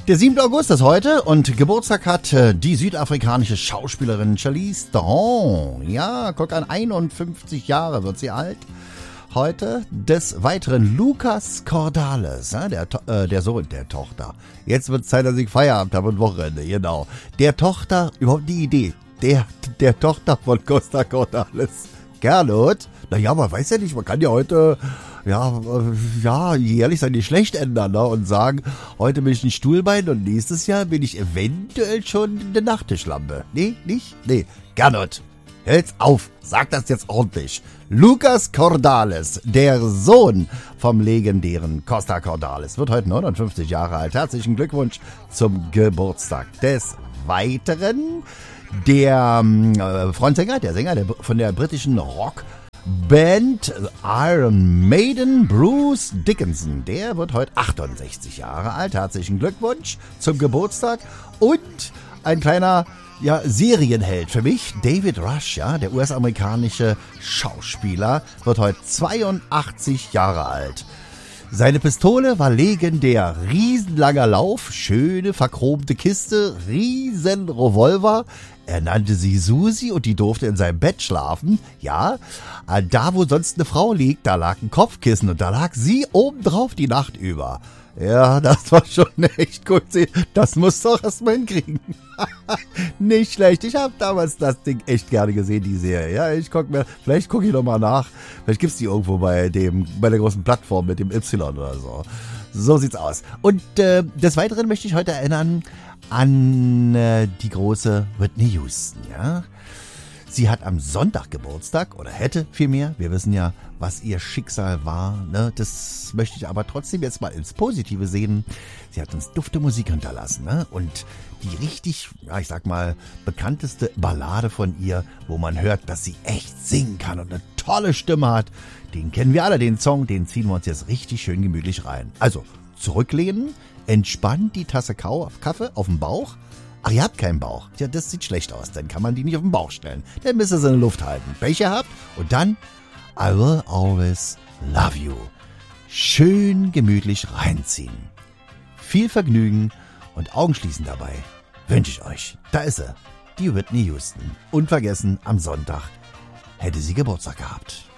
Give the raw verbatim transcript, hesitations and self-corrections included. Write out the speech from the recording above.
Der siebte August ist heute und Geburtstag hat äh, die südafrikanische Schauspielerin Charlize Theron. Ja, guck an, einundfünfzig Jahre wird sie alt. Heute des Weiteren Lucas Cordalis, ja, der, äh, der Sohn der Tochter. Jetzt wird es Zeit, dass ich Feierabend habe und Wochenende, genau. Der Tochter, überhaupt die Idee, der, der Tochter von Costa Cordalis. Gernot, naja, man weiß ja nicht, man kann ja heute, ja, äh, ja, jährlich sein Geschlecht ändern, ne, und sagen, heute bin ich ein Stuhlbein und nächstes Jahr bin ich eventuell schon eine Nachttischlampe. Nee, nicht? Nee, Gernot. Hält's auf, sag das jetzt ordentlich. Lucas Cordalis, der Sohn vom legendären Costa Cordalis, wird heute neunundfünfzig Jahre alt. Herzlichen Glückwunsch zum Geburtstag. Des Weiteren der äh, Frontsänger, der Sänger der, von der britischen Rockband Iron Maiden, Bruce Dickinson, der wird heute achtundsechzig Jahre alt. Herzlichen Glückwunsch zum Geburtstag. Und ein kleiner Ja, Serienheld für mich, David Rush, ja, der U S-amerikanische Schauspieler, wird heute zweiundachtzig Jahre alt. Seine Pistole war legendär, riesenlanger Lauf, schöne verchromte Kiste, riesen Revolver. Er nannte sie Susi und die durfte in seinem Bett schlafen. Ja, da wo sonst eine Frau liegt, da lag ein Kopfkissen und da lag sie obendrauf die Nacht über. Ja, das war schon echt gut. Das musst du auch erstmal hinkriegen. Nicht schlecht. Ich habe damals das Ding echt gerne gesehen, die Serie. Ja, ich guck mir, vielleicht gucke ich noch mal nach. Vielleicht gibt's die irgendwo bei dem, bei der großen Plattform mit dem Y oder so. So sieht's aus. Und äh, des Weiteren möchte ich heute erinnern an äh, die große Whitney Houston, ja. Sie hat am Sonntag Geburtstag, oder hätte vielmehr. Wir wissen ja, was ihr Schicksal war, ne? Das möchte ich aber trotzdem jetzt mal ins Positive sehen. Sie hat uns dufte Musik hinterlassen, ne? Und die richtig, ja, ich sag mal, bekannteste Ballade von ihr, wo man hört, dass sie echt singen kann und eine tolle Stimme hat, den kennen wir alle, den Song, den ziehen wir uns jetzt richtig schön gemütlich rein. Also, zurücklehnen, entspannt die Tasse Kaffee auf dem Bauch. Ach, ihr habt keinen Bauch. Ja, das sieht schlecht aus. Dann kann man die nicht auf den Bauch stellen. Dann müsst ihr sie in der Luft halten. Welche habt? Und dann I will always love you. Schön gemütlich reinziehen. Viel Vergnügen und Augen schließen dabei. Wünsche ich euch. Da ist sie. Die Whitney Houston. Unvergessen, am Sonntag hätte sie Geburtstag gehabt.